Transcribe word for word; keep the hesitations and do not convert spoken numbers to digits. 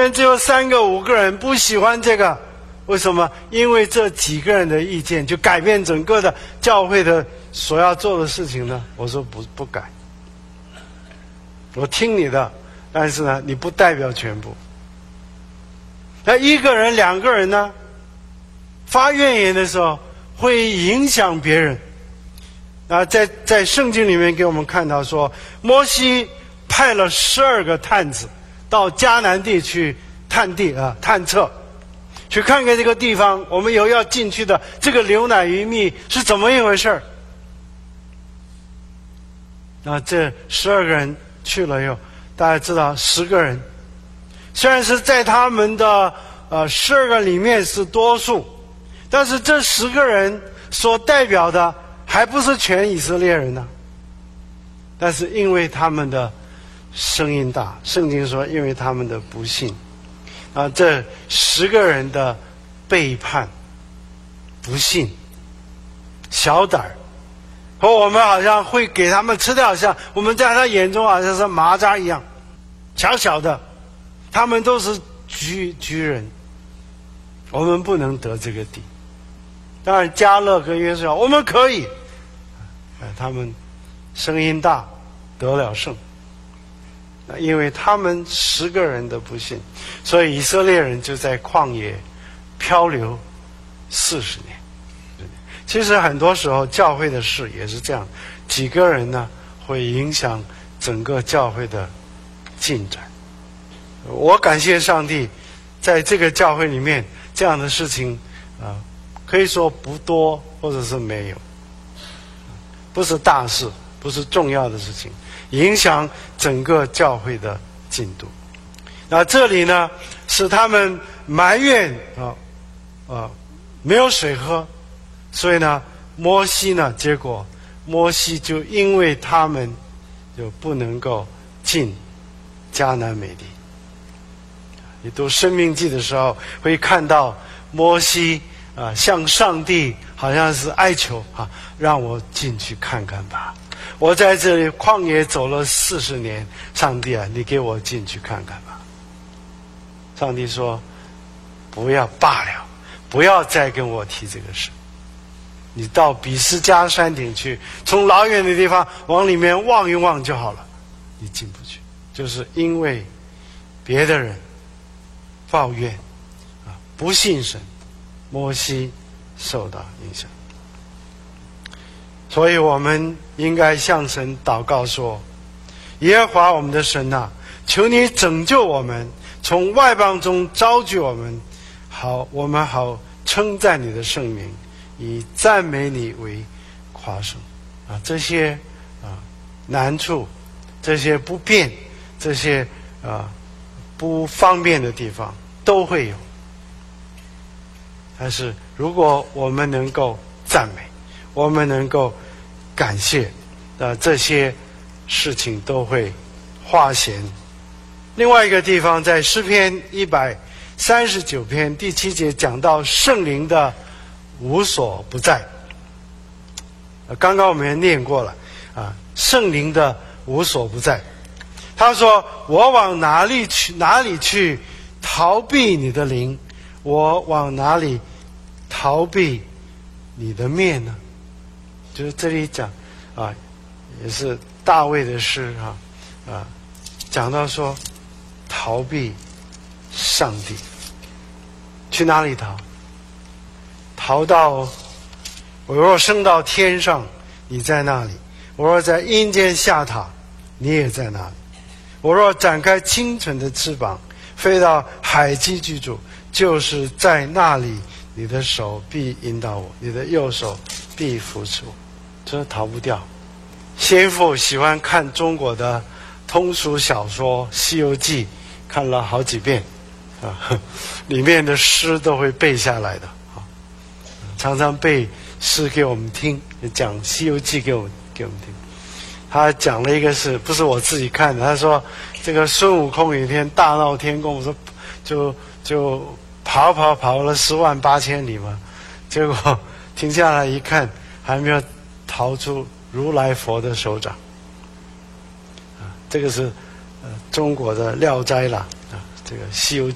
能只有三个五个人不喜欢这个，为什么？因为这几个人的意见就改变整个的教会的所要做的事情呢？我说不不改，我听你的，但是呢，你不代表全部。那一个人两个人呢，发怨言的时候会影响别人。啊，在在圣经里面给我们看到说，摩西派了十二个探子到迦南地去探地啊探测，去看看这个地方我们以后要进去的这个流奶与蜜是怎么一回事儿。那这十二个人去了以后，大家知道十个人虽然是在他们的呃十二个里面是多数，但是这十个人所代表的还不是全以色列人呢、啊。但是因为他们的声音大，圣经说因为他们的不信啊，这十个人的背叛、不信、小胆儿，和我们好像会给他们吃掉，好像我们在他眼中好像是蚂蚱一样，小小的，他们都是居居人，我们不能得这个地。当然迦勒跟约书亚我们可以，他们声音大，得了胜。因为他们十个人的不信，所以以色列人就在旷野漂流四十年。其实很多时候教会的事也是这样，几个人呢会影响整个教会的进展。我感谢上帝，在这个教会里面这样的事情啊、呃，可以说不多，或者是没有，不是大事，不是重要的事情，影响整个教会的进度。那这里呢是他们埋怨啊啊没有水喝，所以呢摩西呢结果摩西就因为他们就不能够进迦南美地。你读申命记的时候会看到摩西啊向上帝好像是哀求啊，让我进去看看吧，我在这里旷野走了四十年，上帝啊，你给我进去看看吧。上帝说不要罢了，不要再跟我提这个事，你到比斯加山顶去，从老远的地方往里面望一望就好了，你进不去。就是因为别的人抱怨啊，不信神，摩西受到影响。所以我们应该向神祷告说，耶和华我们的神啊，求你拯救我们，从外邦中招聚我们，好我们好称赞你的圣名，以赞美你为夸胜。啊，这些啊难处，这些不便，这些啊不方便的地方都会有。但是如果我们能够赞美，我们能够感谢，呃，这些事情都会化咸。另外一个地方在诗篇一百三十九篇第七节讲到圣灵的无所不在。呃、刚刚我们也念过了啊，圣灵的无所不在。他说：“我往哪里去？哪里去逃避你的灵？我往哪里逃避你的面呢？”就是这里讲啊，也是大卫的诗啊啊，讲到说逃避上帝，去哪里逃？逃到我若升到天上，你在那里；我若在阴间下榻，你也在那里；我若展开清晨的翅膀，飞到海基居住，就是在那里，你的手必引导我，你的右手必扶持我。这逃不掉。先父喜欢看中国的通俗小说《西游记》，看了好几遍啊，里面的诗都会背下来的啊，常常背诗给我们听，讲《西游记》给我们给我们听。他讲了一个是不是我自己看的？他说这个孙悟空有一天大闹天宫，说就就跑跑跑了十万八千里嘛，结果停下来一看，还没有逃出如来佛的手掌。啊，这个是呃中国的《聊斋》啦，啊，这个《西游